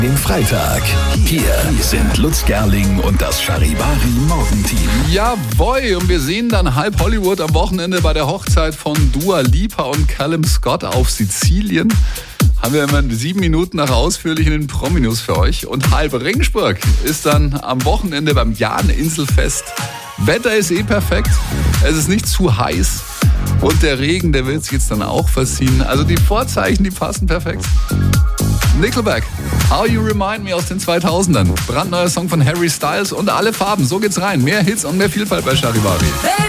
Den Freitag. Hier sind Lutz Gerling und das Charivari Morgenteam. Jawohl, und wir sehen dann halb Hollywood am Wochenende bei der Hochzeit von Dua Lipa und Callum Scott auf Sizilien. Haben wir immer 7 Minuten nach ausführlichen Promi-News für euch. Und halb Ringsburg ist dann am Wochenende beim Jahn-Inselfest. Wetter ist perfekt, es ist nicht zu heiß und der Regen, der wird sich jetzt dann auch verziehen. Also die Vorzeichen, die passen perfekt. Nickelback, How You Remind Me aus den 2000ern. Brandneuer Song von Harry Styles und alle Farben. So geht's rein. Mehr Hits und mehr Vielfalt bei Charivari.